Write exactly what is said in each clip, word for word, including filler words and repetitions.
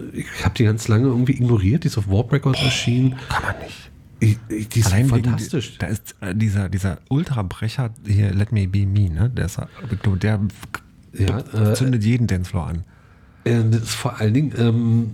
ich habe die ganz lange irgendwie ignoriert, die ist auf Warp Records erschienen. Kann man nicht. Ich, ich, die ist Allein fantastisch. Wegen, da ist äh, dieser, dieser Ultrabrecher hier, Let Me Be Me, ne? Der, ist, der ja, äh, zündet jeden Dancefloor an. Äh, das ist vor allen Dingen, ähm,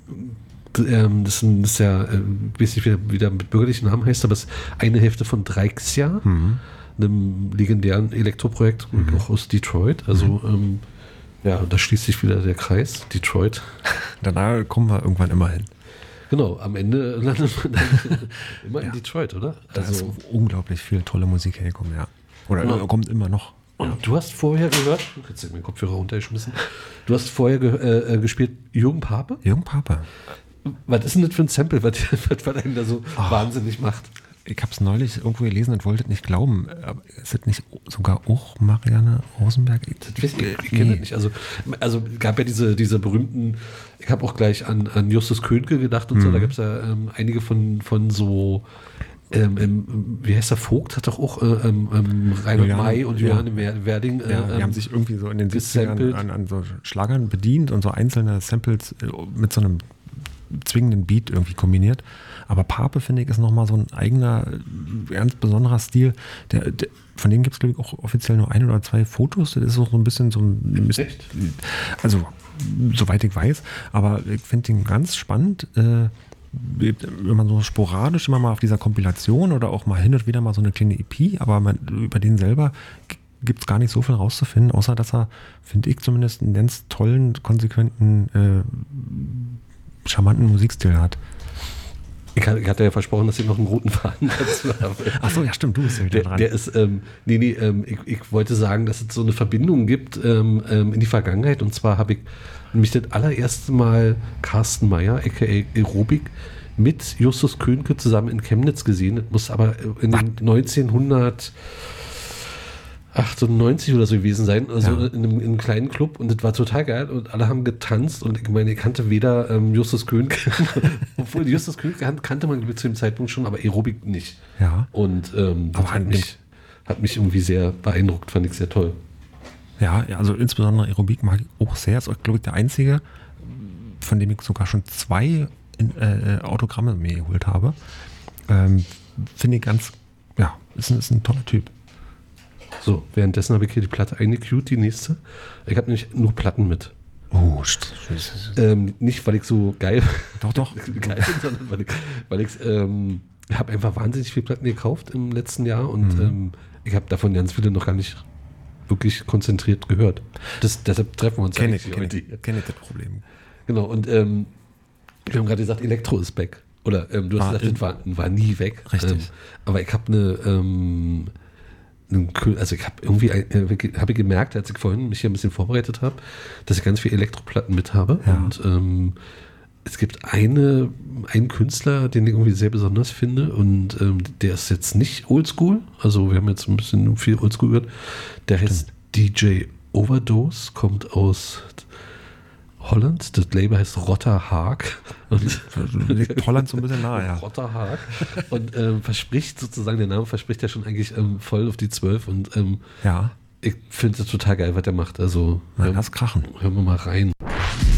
ähm, das, ist ein, das ist ja, äh, ich weiß nicht, wie der, wie der mit bürgerlichen Namen heißt, aber es ist eine Hälfte von Dreixia, mhm. einem legendären Elektroprojekt, mhm. auch aus Detroit. Also, mhm. ähm, ja, da schließt sich wieder der Kreis, Detroit. Danach kommen wir irgendwann immer hin. Genau, am Ende landet man dann immer ja. in Detroit, oder? Da also, ist unglaublich viel tolle Musik hergekommen, ja. Oder genau. kommt immer noch. Und ja. du hast vorher gehört, jetzt habe ich meinen Kopfhörer runtergeschmissen, du hast vorher ge, äh, gespielt Jürgen Pape? Jürgen Pape. Was ist denn das für ein Sample, was, was einen da so oh. wahnsinnig macht? Ich habe es neulich irgendwo gelesen und wollte nicht glauben. Aber ist das nicht sogar auch Marianne Rosenberg? Das weiß ich, ich kenne nee. das nicht. Also, also gab ja diese, diese berühmten, ich habe auch gleich an, an Justus Könke gedacht und mhm. so, da gab es ja ähm, einige von, von so, ähm, ähm, wie heißt der, Vogt hat doch auch äh, ähm, Reinhard May und Johanne ja. Werding. Äh, ja, die ähm, haben sich irgendwie so in den siebzigern an, an so Schlagern bedient und so einzelne Samples mit so einem zwingenden Beat irgendwie kombiniert. Aber Pape, finde ich, ist nochmal so ein eigener, ganz besonderer Stil. Der, der, von dem gibt es, glaube ich, auch offiziell nur ein oder zwei Fotos. Das ist auch so ein bisschen so ein... Echt? Also, soweit ich weiß. Aber ich finde den ganz spannend, äh, wenn man so sporadisch immer mal auf dieser Kompilation oder auch mal hin und wieder mal so eine kleine E P, aber man, über den selber gibt es gar nicht so viel rauszufinden, außer dass er, finde ich zumindest, einen ganz tollen, konsequenten, äh, charmanten Musikstil hat. Ich hatte ja versprochen, dass ich noch einen roten Faden dazu habe. Ach so, ja stimmt, du bist ja wieder der, dran. Der ist, ähm, nee, nee, ähm, ich, ich wollte sagen, dass es so eine Verbindung gibt ähm, ähm, in die Vergangenheit. Und zwar habe ich nämlich das allererste Mal Carsten Meyer, aka Aerobik, mit Justus Könke zusammen in Chemnitz gesehen. Das muss aber in den neunzehnhundertachtundneunzig oder so gewesen sein, also ja. in, einem, in einem kleinen Club, und das war total geil und alle haben getanzt und ich meine, ich kannte weder ähm, Justus Könke, obwohl Justus Könke kannte man zu dem Zeitpunkt schon, aber Aerobik nicht. Ja. Und ähm, das hat mich, hat mich irgendwie sehr beeindruckt, fand ich sehr toll. Ja, also insbesondere Aerobik mag ich auch sehr. Das ist, glaube ich, der einzige, von dem ich sogar schon zwei in, äh, Autogramme mir geholt habe. Ähm, Finde ich ganz, ja, ist ein, ist ein toller Typ. So, währenddessen habe ich hier die Platte eingecued, die nächste. Ich habe nämlich nur Platten mit. Oh, ähm, nicht, weil ich so geil, doch, doch. geil bin, sondern weil ich, weil ich ähm, habe einfach wahnsinnig viele Platten gekauft im letzten Jahr und mhm. ähm, ich habe davon ganz viele noch gar nicht wirklich konzentriert gehört. Das, deshalb treffen wir uns kenn eigentlich ich, heute. Ich kenne das Problem. Genau, und ähm, wir haben gerade gesagt, Elektro ist back. Oder ähm, du hast war, gesagt, das war, war nie weg. Richtig. Ähm, aber ich habe eine ähm, also ich habe irgendwie äh, habe ich gemerkt, als ich vorhin mich hier ein bisschen vorbereitet habe, dass ich ganz viele Elektroplatten mit habe. Ja. Und ähm, es gibt eine, einen Künstler, den ich irgendwie sehr besonders finde, und ähm, der ist jetzt nicht oldschool, also wir haben jetzt ein bisschen viel oldschool gehört. Der heißt D J Overdose, kommt aus Holland. Das Label heißt Rotter Haag. Liegt Holland so ein bisschen nahe, ja. Rotter Haag. Und ähm, verspricht sozusagen, der Name verspricht ja schon eigentlich ähm, voll auf die zwölf. Und ähm, ja. ich finde es total geil, was der macht. Also, Na, lass krachen. Hören wir mal rein.